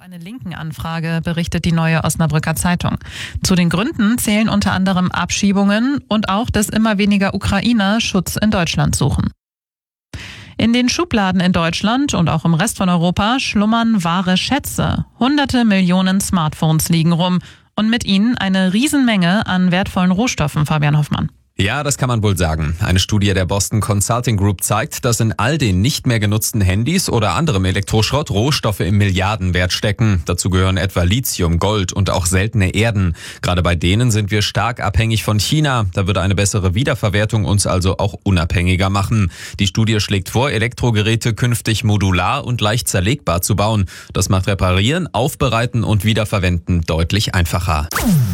Eine Linken-Anfrage, berichtet die Neue Osnabrücker Zeitung. Zu den Gründen zählen unter anderem Abschiebungen und auch, dass immer weniger Ukrainer Schutz in Deutschland suchen. In den Schubladen in Deutschland und auch im Rest von Europa schlummern wahre Schätze. Hunderte Millionen Smartphones liegen rum und mit ihnen eine Riesenmenge an wertvollen Rohstoffen, Fabian Hoffmann. Ja, das kann man wohl sagen. Eine Studie der Boston Consulting Group zeigt, dass in all den nicht mehr genutzten Handys oder anderem Elektroschrott Rohstoffe im Milliardenwert stecken. Dazu gehören etwa Lithium, Gold und auch seltene Erden. Gerade bei denen sind wir stark abhängig von China. Da würde eine bessere Wiederverwertung uns also auch unabhängiger machen. Die Studie schlägt vor, Elektrogeräte künftig modular und leicht zerlegbar zu bauen. Das macht Reparieren, Aufbereiten und Wiederverwenden deutlich einfacher.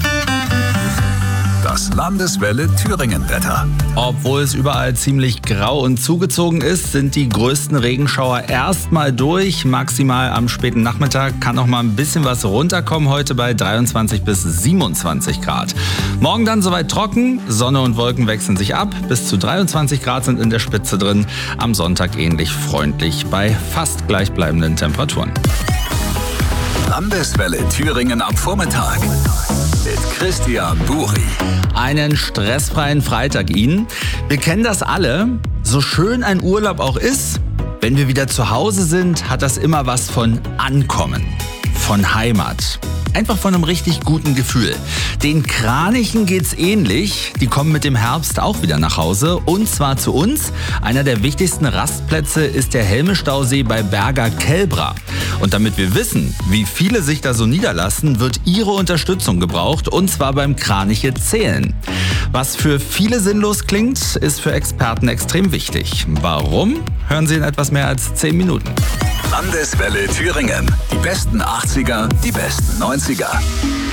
Das Landeswelle Thüringen-Wetter. Obwohl es überall ziemlich grau und zugezogen ist, sind die größten Regenschauer erstmal durch. Maximal am späten Nachmittag kann noch mal ein bisschen was runterkommen, heute bei 23 bis 27 Grad. Morgen dann soweit trocken, Sonne und Wolken wechseln sich ab. Bis zu 23 Grad sind in der Spitze drin. Am Sonntag ähnlich freundlich bei fast gleichbleibenden Temperaturen. Landeswelle Thüringen am Vormittag mit Christian Buri. Einen stressfreien Freitag Ihnen. Wir kennen das alle. So schön ein Urlaub auch ist, wenn wir wieder zu Hause sind, hat das immer was von Ankommen, von Heimat. Einfach von einem richtig guten Gefühl. Den Kranichen geht's ähnlich. Die kommen mit dem Herbst auch wieder nach Hause. Und zwar zu uns. Einer der wichtigsten Rastplätze ist der Helme-Stausee bei Berger Kelbra. Und damit wir wissen, wie viele sich da so niederlassen, wird Ihre Unterstützung gebraucht. Und zwar beim Kraniche zählen. Was für viele sinnlos klingt, ist für Experten extrem wichtig. Warum? Hören Sie in etwas mehr als 10 Minuten. Landeswelle Thüringen. Die besten 80er, die besten 90er.